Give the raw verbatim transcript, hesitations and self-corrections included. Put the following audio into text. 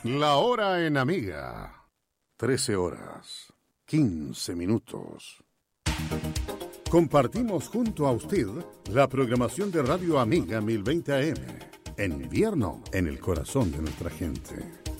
La hora en Amiga. trece horas, quince minutos. Compartimos junto a usted la programación de Radio Amiga mil veinte A M. En invierno, en el corazón de nuestra gente.